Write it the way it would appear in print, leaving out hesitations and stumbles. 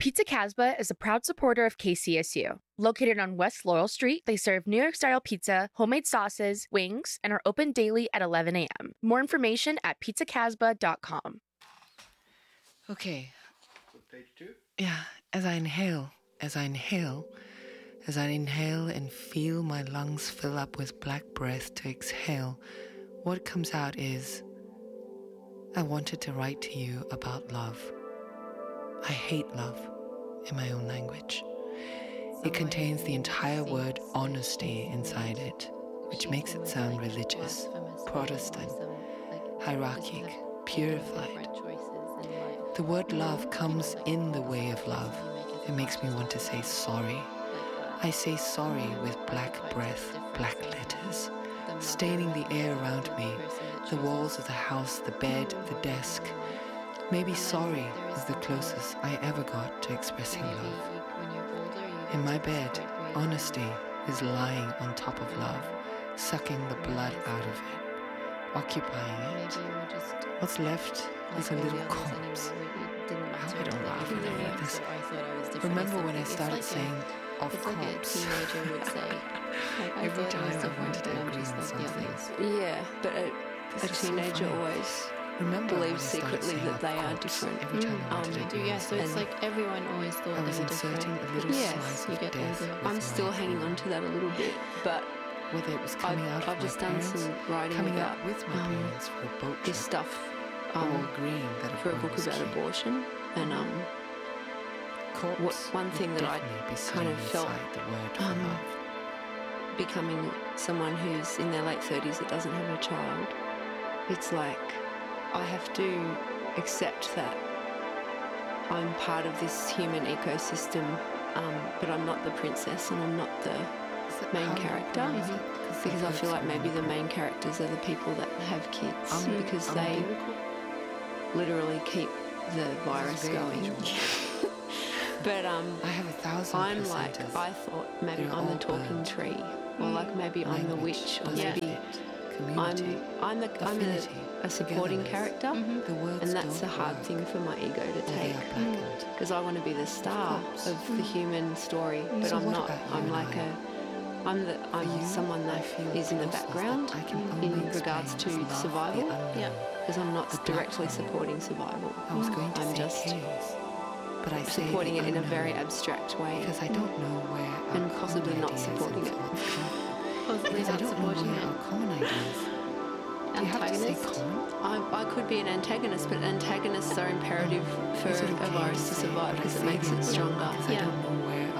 Pizza Casbah is a proud supporter of KCSU. Located on West Laurel Street, they serve New York-style pizza, homemade sauces, wings, and are open daily at 11 a.m. More information at pizzacasbah.com. Okay. Page 2? Yeah, as I inhale and feel my lungs fill up with black breath to exhale, what comes out is, I wanted to write to you about love. I hate love in my own language. It contains the entire word honesty inside it, which makes it sound religious, Protestant, hierarchic, purified. The word love comes in the way of love. It makes me want to say sorry. I say sorry with black breath, black letters, staining the air around me, the walls of the house, the bed, the desk. Maybe sorry is the closest I ever got to expressing love. In my bed, honesty is lying on top of love, sucking the blood out of it, occupying it. What's left is a little corpse. I hope I don't laugh when I read this. Remember when I started saying, of corpse? Every time I wanted to agree on something. Yeah, but a teenager always believes secretly that they are different. So it's like everyone always thought I was they were inserting different. a little Yes, slice you of get death older. with I'm still my hanging on to that a little bit, but whether it was coming out I've of just my done parents, some writing coming about out with my parents for a boat this trip, stuff or agreeing that for a book was about cute. abortion, and one thing that I kind of felt becoming someone who's in their late 30s that doesn't have a child, it's like I have to accept that I'm part of this human ecosystem, but I'm not the princess and I'm not the main character, because I feel like maybe the main characters are the people that have kids, because they literally keep the virus going. But I have 1,000 I'm like, placentas. I thought maybe They're I'm the all talking burned. tree, or like maybe I'm the witch, or maybe community, I'm affinity, a supporting togetherness. character, The words and that's a don't hard work, thing for my ego to or they take, are blackened. because I want to be the star course. of the human story, but So I'm what not. about you I'm and like I? I'm you, someone that I feel is in the closeness background that I can only in explain regards as to love, the survival, unknown. because I'm not The directly black hole. supporting survival. I was going to I'm say just chaos, but I say supporting the it in a unknown very abstract way, because I don't know where our and possibly common not ideas supporting and it. thoughts come from. Possibly Because I not don't know supporting where it. our common ideas. Do you have to say Antagonist? common? I could be an antagonist, but antagonists are imperative for Is it a okay virus to say, survive but I because it say makes the it unknown stronger. Because I don't know where